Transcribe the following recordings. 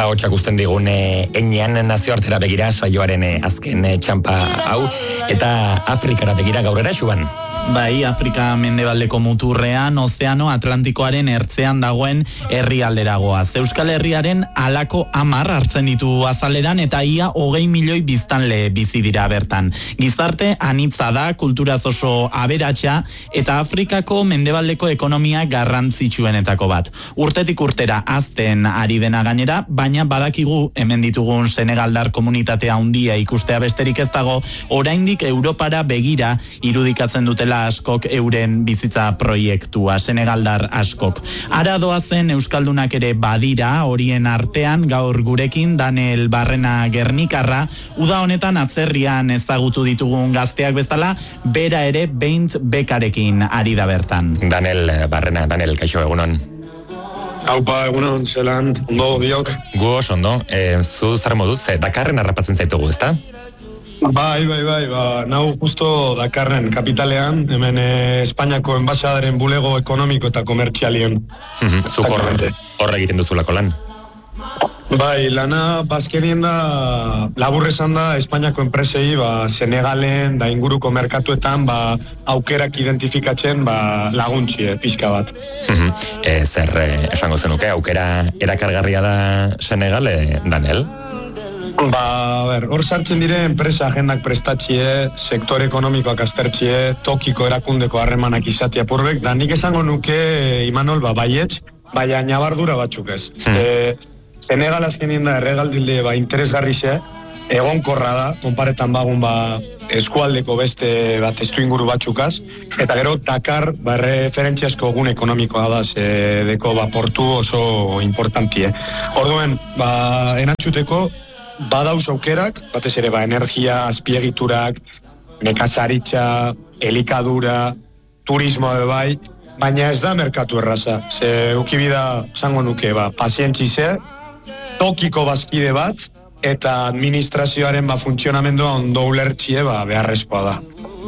Ahotsak usten digun enean nazioartera begira saioaren azken txampa hau, eta Afrikara begira gaurera, Xuban. Bai, Afrika mendebaldeko muturrean, Ozeano Atlantikoaren ertzean dagoen herrialderagoaz. Euskal Herriaren halako 10 hartzen ditu azaleran eta ia 20 milioi biztanle bizi dira bertan. Gizarte anitza da, kulturaz oso aberatsa eta Afrikako mendebaldeko ekonomia garrantzitsuenetako bat. Urtetik urtera hazten ari dena gainera, baina badakigu hemen ditugun senegaldar komunitatea handia ikustea besterik ez dago, oraindik Europara begira irudikatzen dutela askok euren bizitza proiektua, senegaldar askok. Ara doazen euskaldunak ere badira, horien artean gaur gurekin Daniel Barrena Gernikarra, uda honetan atzerrian ezagutu ditugun gazteak bezala, bera ere beint bekarekin ari da bertan. Daniel Barrena, Daniel, kaixo, egunon. Haupa, egunon, zelan, ondo biok. Gu oso ondo, zu zer moduz, Dakarren harrapatzen zaitugu, ezta? Bai, nau justo Dakarren kapitalean, hemen Espainiako enbaxadaren bulego ekonomiko eta komertzialien. Zuk horre egiten duzulako lan? Bai, lana bazkenien da, laburrezan da, Espainiako enpresei, Senegalen da inguruko merkatuetan, aukerak identifikatzen, laguntzie, pixka bat. Zer esango zenuke, aukera erakargarria da Senegale, Daniel? Hor sartzen dire enpresa agendak prestatxie, sektore ekonomikoak aztertxie, tokiko erakundeko harremanak izatea purbek, da nik esango nuke, Imanol, baietz, baina nabardura batzuk ez. Senegal azkenien da erregaldilde interesgarri ze, egonkorra da, konparetan bagun eskualdeko beste testu inguru batzukaz, eta gero Dakar referentziasko egun ekonomikoa da, deko portu oso importantie. Orduen, enatxuteko, badauz aukerak, batez ere energia, azpiegiturak, nekazaritza, elikadura, turismoa bai, baina ez da merkatu erraza. Ze ukibida, zango nuke, pazientzize, tokiko bazkide bat, eta administrazioaren funtzionamendua ondo ulertxie beharrezkoa da.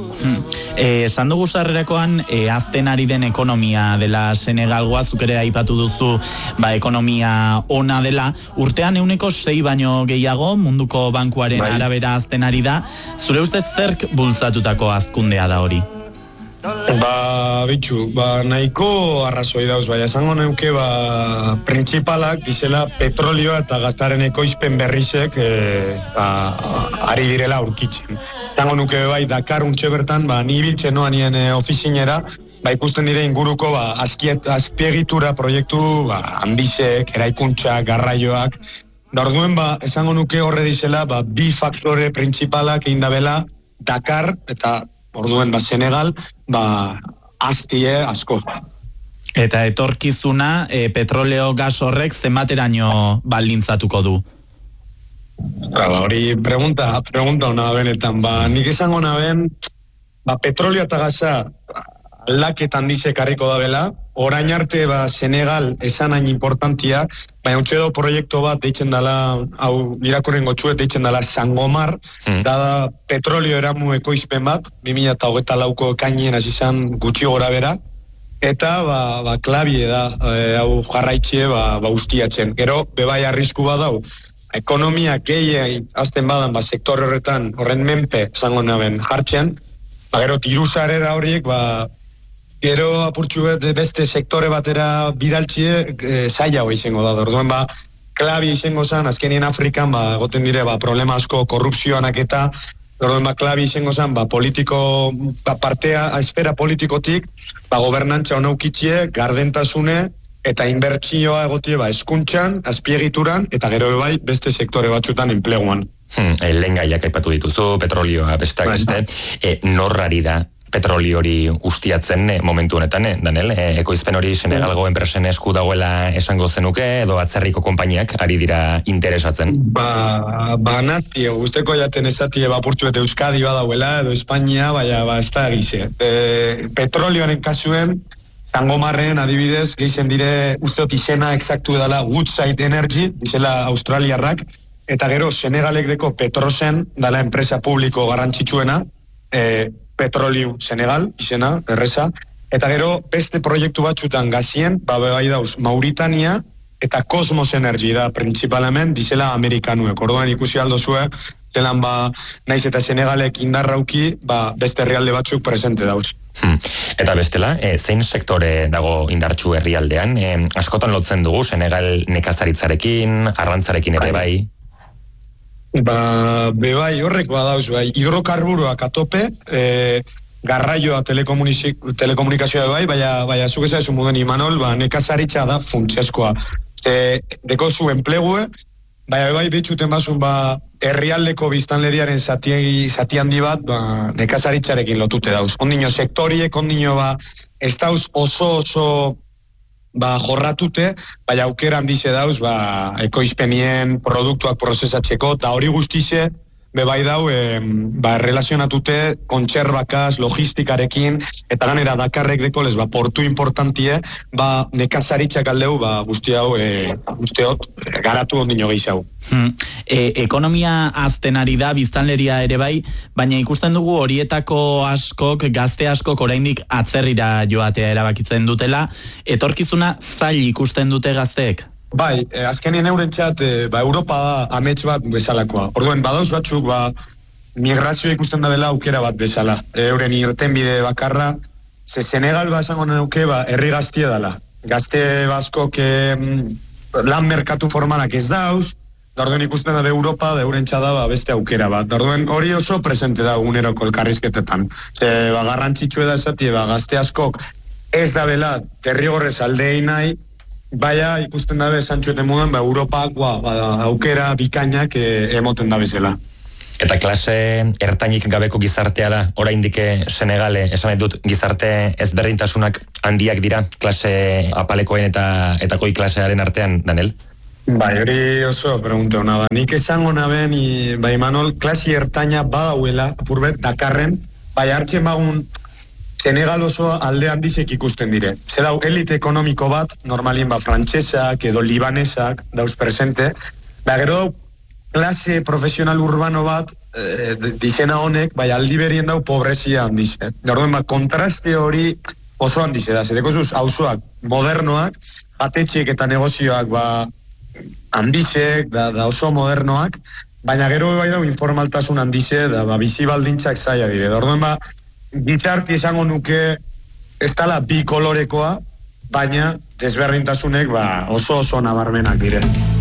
Esan dugu sarrerakoan azten ari den ekonomia dela Senegalgoa, zuk ere aipatu duzu ekonomia ona dela, urtean 6% baino gehiago munduko bankuaren arabera azten ari da. Zure ustez zerk bultzatutako hazkundea da hori? Nahiko arrazoi dauz, esango neuke printzipalak dizela petrolioa eta gaztaren ekoizpen berrizek ari direla aurkitzen. Esango nuke Dakar untxe bertan, ni biltzen noa nien ofizinera, ikusten dire inguruko azpiegitura proiektu handizek, eraikuntzak, garraioak. Orduen esango nuke horre dizela bi faktore printzipalak egin dabela Dakar eta orduen Senegal aztie asko. Eta etorkizuna petroleo gas horrek zenbateraino baldintzatuko du? Hori pregunta hona benetan. Nik esango naben, petrolio eta gaza aldaketan dizek harriko da bela, orain arte Senegal esan hain importantia, baina utxedo proiektu bat deitzen dela, hau irakurren gotxuet deitzen dela Sangomar, da petrolio eramu ekoizpen bat, 2024ko ekainien hasi izan gutxi gora bera, eta klabie da, hau jarraitxe ustiatzen. Gero, bebai arrisku bat dau, ekonomia gehiagin azten badan sektor horretan, horren menpe, zango naben jartzen, gero tiruzarera horiek, gero apurtxu beste sektore batera bidaltxie zaila hoi izango da. Orduan klabi izango zen, azkenien Afrikan goten dire problema asko korrupzioanak eta orduan klabi izango zen politiko partea, esfera politikotik gobernantza honaukitxie, gardentasune eta inbertsioa egotie eskuntzan, azpiegituran eta gero beste sektore batzutan enpleguan. Lehen gaiak aipatu dituzu, petrolioa besteak beste, norrari da petroli hori ustiatzen momentu honetan, Daniel? Ekoizpen hori Senegalgo enpresen esku dagoela esango zenuke, edo atzerriko konpainiak ari dira interesatzen? Nazi, guzteko jaten esatie bapurtu eta Euskadi badauela, edo Espainia, ez da egize. Petrolioaren kasuen, Sangomarren adibidez, gehizen dire, usteot izena exaktu dela Woodside Energy, dizela australiarrak, eta gero Senegalek deko Petrosen, dela enpresa publiko garrantzitsuena, Petroliu Senegal, izena, erreza, eta gero beste proiektu batzutan gazien, bai dauz, Mauritania eta Cosmos Energy da, principalment, dizela amerikanuek. Orduan ikusi aldo zuen, zelan naiz eta Senegalek indarrauki, beste herrialde batzuk presente dauz. Eta bestela, zein sektore dago indartsu herrialdean? Askotan lotzen dugu, Senegal nekazaritzarekin, arrantzarekin ere bai? Bai, horrek badauz, bai, hidrokarburoak atope, garraioa telekomunikazioa bai, baina zuk ezazu muden Imanol, nekazaritza da funtsezkoa. Deko zu enplegue, bai, bitxuten bazun, herrialdeko biztanleriaren zati handi bat, nekazaritzarekin lotute dauz. Ondino sektoriek, ondino ez dauz oso jorratute, baina aukera handize dauz, ekoizpenien produktuak prozesatzeko, eta hori guztize, bai dau, relazionatute kontserbakaz, logistikarekin, eta ganera Dakarrek dekolez, portu importantie, nekazaritzak aldeu, guzti hau, garatu ondino gehiago. Ekonomia azten ari da, biztanleria ere bai, baina ikusten dugu horietako askok, gazte askok oraindik atzerrira joatea erabakitzen dutela, etorkizuna zail ikusten dute gazteek? Bai, azkenien eurentzat, Europa da amets bat bezalakoa. Orduen, badauz batzuk, migrazio ikusten da dela aukera bat bezala. Euren irtenbide bakarra, Senegal esango neuke, herri gaztia dela. Gazte baskok lan merkatu formalak ez dauz, orduen ikusten da Europa, eurentzat da beste aukera bat. Orduen, hori oso presente da uneroko elkarrizketetan. Garrantzitsua da esati, gazte askok ez da bela derrigorrez aldei nahi, baina ikusten dabe Santxoeten modan, Europak aukera bikainak emoten da bezala. Eta klase ertainik gabeko gizartea da, oraindik Senegale, esan dut gizarte ezberdintasunak handiak dira, klase apalekoen eta goi klasearen artean, Daniel? Bai, hori oso pregunte hona da. Nik esango naben, Imanol, klase ertaina badauela, apurbet, Dakarren, bai hartzen bagun Senegal oso alde handizek ikusten dire. Zedau, elite ekonomiko bat, normalien frantsesak edo libanesak dauz presente, gero klase profesional urbano bat dizena honek, aldi berien dau pobrezia handize. Gorduen, kontraste hori oso handize da. Zedeko zuz, hauzoak modernoak, atetxek eta negozioak handizek, da oso modernoak, baina gero bai dau informaltasun handize, da bizi baldintzak zaila dire. Gorduen, gizarti esango nuke ez dala bi kolorekoa, baina desberdintasunek oso nabarmenak dire.